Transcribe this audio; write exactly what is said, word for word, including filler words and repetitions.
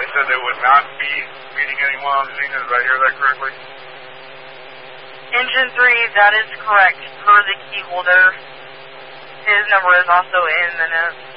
said they would not be meeting anyone on scene. Did I hear that correctly? Engine three, that is correct. Per the key holder, his number is also in the notes.